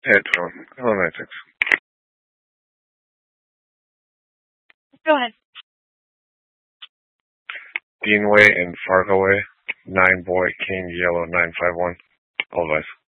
Headphone. Hello, 96. Go ahead. Deanway and Fargo Way. 9 Boy King Yellow 951. All advice.